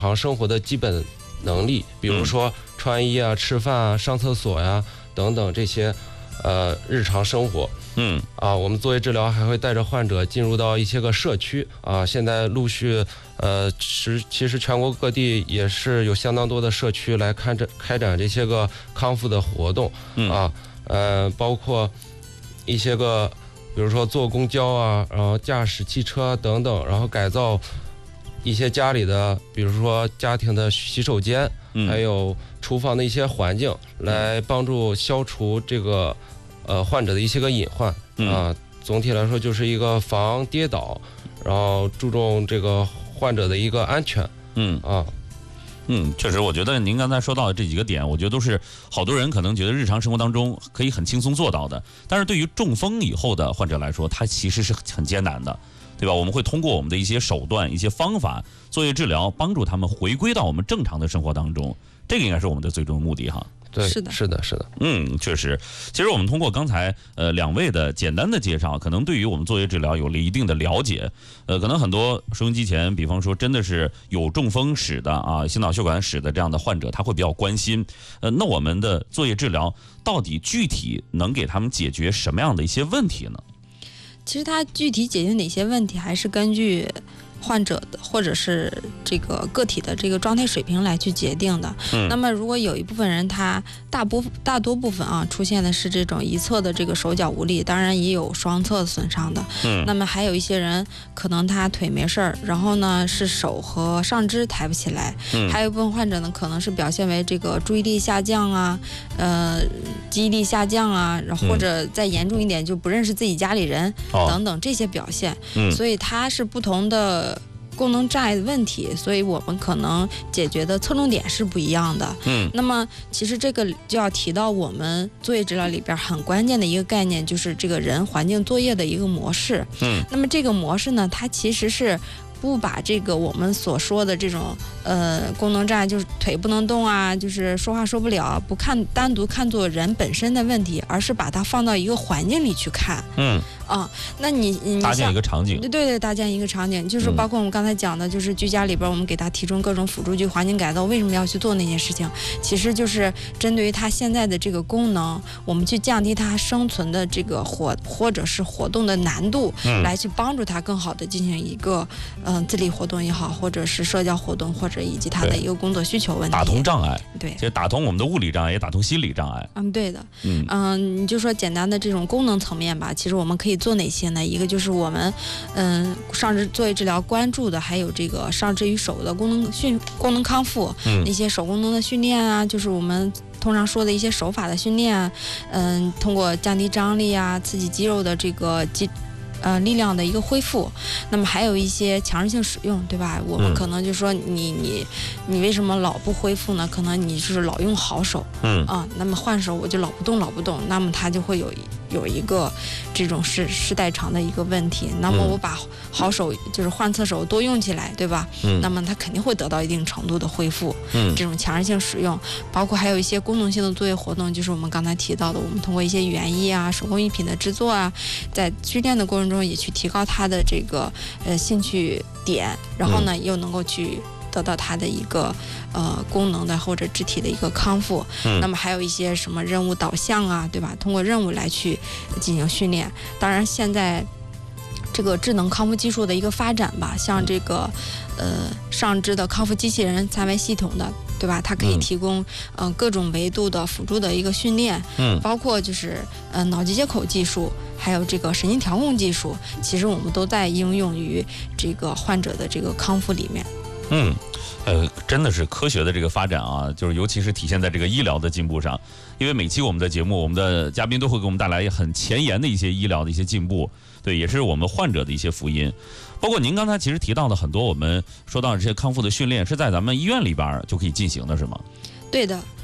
常生活的基本能力，比如说穿衣啊、吃饭啊、上厕所呀等等这些日常生活。我们作业治疗还会带着患者进入到一些个社区啊，现在陆续其实全国各地也是有相当多的社区来开展这些个康复的活动包括一些个比如说坐公交啊，然后驾驶汽车等等，然后改造一些家里的比如说家庭的洗手间还有厨房的一些环境，来帮助消除这个患者的一些个隐患总体来说就是一个防跌倒，然后注重这个患者的一个安全。 确实，我觉得您刚才说到的这几个点，我觉得都是好多人可能觉得日常生活当中可以很轻松做到的，但是对于中风以后的患者来说，它其实是很艰难的，对吧？我们会通过我们的一些手段、一些方法、作业治疗，帮助他们回归到我们正常的生活当中，这个应该是我们的最终目的哈。 对，是的。 确实，其实我们通过刚才两位的简单的介绍，可能对于我们作业治疗有了一定的了解。可能很多收音机前，比方说真的是有中风史的啊、心脑血管史的这样的患者，他会比较关心。那我们的作业治疗到底具体能给他们解决什么样的一些问题呢？ 其实它具体解决哪些问题，还是根据患者的或者是这个个体的这个状态水平来去决定的。那么如果有一部分人他大多部分出现的是这种一侧的这个手脚无力，当然也有双侧损伤的。那么还有一些人可能他腿没事儿，然后呢是手和上肢抬不起来。还有一部分患者呢可能是表现为这个注意力下降啊，记忆力下降啊，然后或者再严重一点就不认识自己家里人等等这些表现。所以它是不同的功能障碍的问题，所以我们可能解决的侧重点是不一样的。那么其实这个就要提到我们作业治疗里边很关键的一个概念，就是这个人环境作业的一个模式。那么这个模式呢，它其实是不把这个我们所说的这种功能障碍，就是腿不能动啊，就是说话说不了，不单独看作人本身的问题，而是把它放到一个环境里去看。那你搭建一个场景， 对，搭建一个场景，就是包括我们刚才讲的，就是居家里边我们给他提供各种辅助具环境改造，为什么要去做那些事情？其实就是针对于他现在的这个功能，我们去降低他生存的这个或者是活动的难度，来去帮助他更好的进行一个自理活动也好，或者是社交活动，或者以及他的一个工作需求问题， 打通障碍。 对， 其实打通我们的物理障碍，也打通心理障碍。 对的。你就说简单的这种功能层面吧，其实我们可以做哪些呢？一个就是我们上肢作业治疗关注的，还有这个上肢与手的功能康复，一些手功能的训练啊，就是我们通常说的一些手法的训练啊，通过降低张力啊，刺激肌肉的这个力量的一个恢复。那么还有一些强制性使用，对吧？我们可能就说你为什么老不恢复呢？可能你就是老用好手，那么换手我就老不动，那么它就会有一个这种世代长的一个问题。那么我把好手就是换侧手多用起来，对吧？那么它肯定会得到一定程度的恢复。这种强制性使用，包括还有一些功能性的作业活动，就是我们刚才提到的，我们通过一些园艺啊、手工艺品的制作啊，在训练的过程中也去提高他的这个兴趣点，然后呢又能够去得到他的一个功能的或者肢体的一个康复。那么还有一些什么任务导向啊，对吧？通过任务来去进行训练。当然现在这个智能康复技术的一个发展吧，像这个上肢的康复机器人3维系统的，对吧？它可以提供各种维度的辅助的一个训练，包括就是脑机接口技术，还有这个神经调控技术，其实我们都在应用于这个患者的这个康复里面。 真的是科学的这个发展啊，就是尤其是体现在这个医疗的进步上。因为每期我们的节目，我们的嘉宾都会给我们带来很前沿的一些医疗的一些进步，对，也是我们患者的一些福音。包括您刚才其实提到的很多我们说到的这些康复的训练，是在咱们医院里边就可以进行的，是吗？ 对的，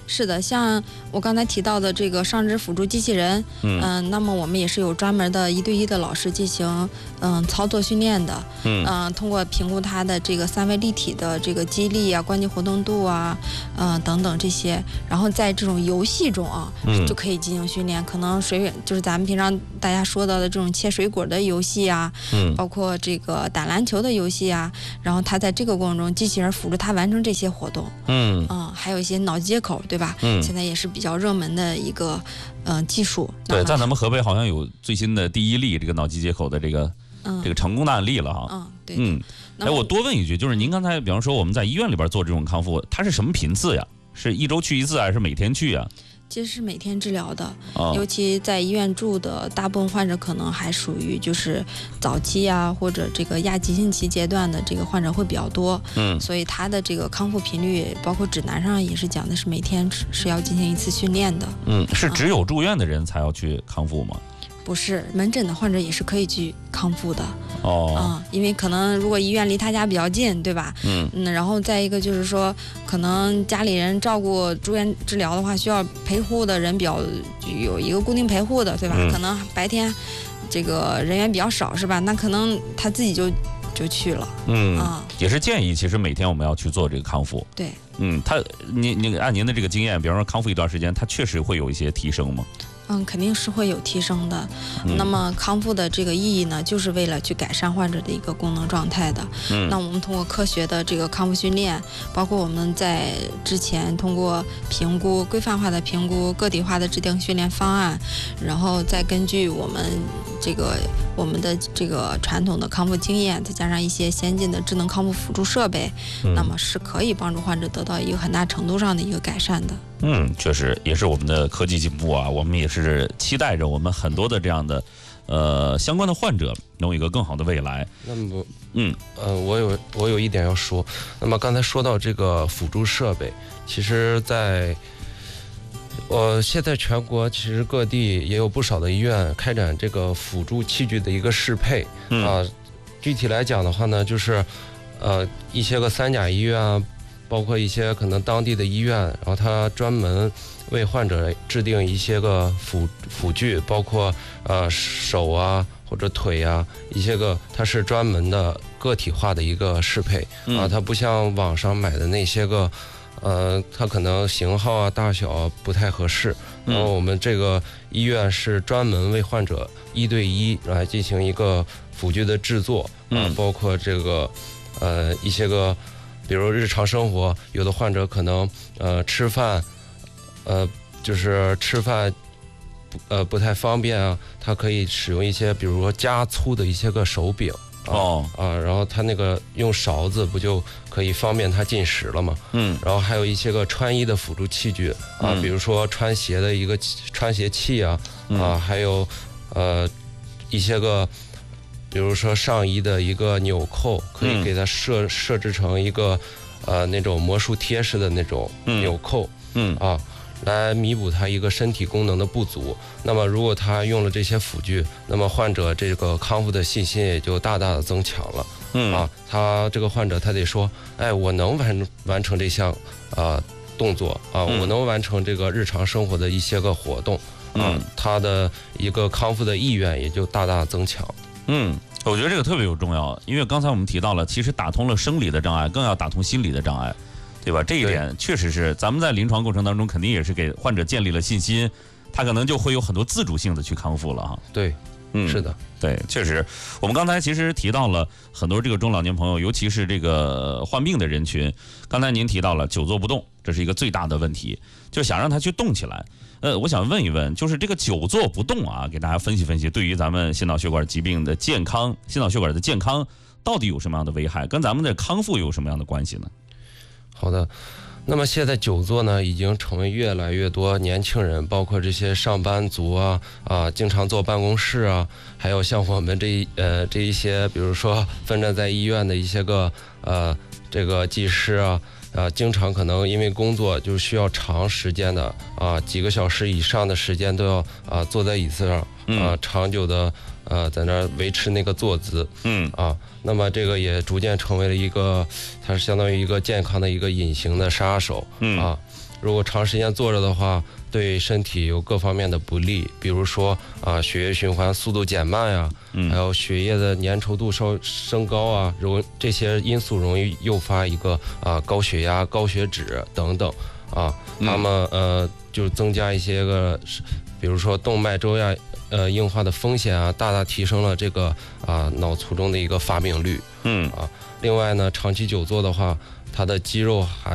是的，像我刚才提到的这个上肢辅助机器人，那么我们也是有专门的1对1的老师进行操作训练的，通过评估它的这个3维立体的这个肌力啊、关节活动度啊，等等这些，然后在这种游戏中啊，就可以进行训练。可能就是咱们平常大家说到的这种切水果的游戏啊，包括这个打篮球的游戏啊，然后它在这个过程中，机器人辅助它完成这些活动，还有一些脑接口，对吧？现在也是比较热门的一个技术。 对，在咱们河北好像有最新的第1例这个脑机接口的这个成功的案例了哈。 对。 我多问一句，就是您刚才比方说我们在医院里边做这种康复，它是什么频次呀？是1周去1次还是每天去呀？ 其实是每天治疗的，尤其在医院住的大部分患者可能还属于就是早期啊或者这个亚急性期阶段的这个患者会比较多，所以他的这个康复频率，包括指南上也是讲的是每天是要进行1次训练的。 是只有住院的人才要去康复吗？ 不是，门诊的患者也是可以去康复的。因为可能如果医院离他家比较近，对吧？然后再一个就是说，可能家里人照顾住院治疗的话，需要陪护的人有一个固定陪护的，对吧？可能白天这个人员比较少，是吧？那可能他自己就去了。 也是建议，其实每天我们要去做这个康复。 对。 您按您的这个经验，比方说康复一段时间，它确实会有一些提升吗？ 肯定是会有提升的。那么康复的这个意义呢，就是为了去改善患者的一个功能状态的。那我们通过科学的这个康复训练，包括我们在之前通过评估、规范化的评估、个体化的制定训练方案，然后再根据我们的这个传统的康复经验，再加上一些先进的智能康复辅助设备，那么是可以帮助患者得到一个很大程度上的一个改善的。 确实也是我们的科技进步啊，我们也是期待着我们很多的这样的相关的患者能有一个更好的未来。 那么我有一点要说，那么刚才说到这个辅助设备，其实现在全国其实各地也有不少的医院开展这个辅助器具的一个适配具体来讲的话呢，就是一些个3甲医院啊，包括一些可能当地的医院，然后它专门为患者制定一些个辅具，包括手啊或者腿啊，一些个它是专门的个体化的一个适配它不像网上买的那些个它可能型号啊大小不太合适，然后我们这个医院是专门为患者1对1来进行一个辅具的制作包括这个一些个比如日常生活，有的患者可能吃饭就是吃饭不太方便啊，他可以使用一些比如说加粗的一些个手柄然后他那个用勺子不就可以方便他进食了吗？然后还有一些个穿衣的辅助器具比如说穿鞋的一个穿鞋器还有一些个比如说上衣的一个纽扣，可以给它设置成一个那种魔术贴式的那种纽扣来弥补他一个身体功能的不足。那么如果他用了这些辅具，那么患者这个康复的信心也就大大的增强了他这个患者他得说，我能完成这项动作我能完成这个日常生活的一些个活动他的一个康复的意愿也就大大增强。 我觉得这个特别有重要，因为刚才我们提到了，其实打通了生理的障碍，更要打通心理的障碍，对吧？这一点确实是咱们在临床过程当中肯定也是给患者建立了信心，他可能就会有很多自主性的去康复了哈。 对，是的， 对，确实，我们刚才其实提到了很多这个中老年朋友，尤其是这个患病的人群。刚才您提到了久坐不动，这是一个最大的问题，就想让他去动起来。我想问一问，就是这个久坐不动给大家分析分析，对于咱们心脑血管疾病的健康、心脑血管的健康，到底有什么样的危害？跟咱们的康复有什么样的关系呢？ 好的，那么现在久坐呢，已经成为越来越多年轻人，包括这些上班族经常坐办公室还有像我们这一些，比如说分站在医院的一些个这个技师经常可能因为工作就需要长时间的几个小时以上的时间都要坐在椅子上长久的在那儿维持那个坐姿，那么这个也逐渐成为了一个，它是相当于一个健康的一个隐形的杀手，如果长时间坐着的话，对身体有各方面的不利，比如说血液循环速度减慢呀，还有血液的粘稠度升高啊，这些因素容易诱发一个高血压、高血脂等等那么就增加一些比如说动脉粥样硬化的风险大大提升了这个脑卒中的一个发病率。另外呢，长期久坐的话，它的肌肉